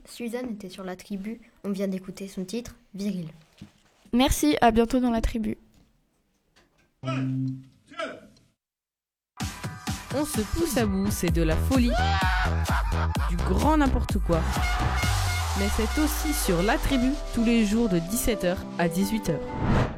Suzanne était sur la tribu. On vient d'écouter son titre, Viril. Merci, à bientôt dans la tribu. On se pousse à bout, c'est de la folie, du grand n'importe quoi. Mais c'est aussi sur la tribu tous les jours de 17h à 18h.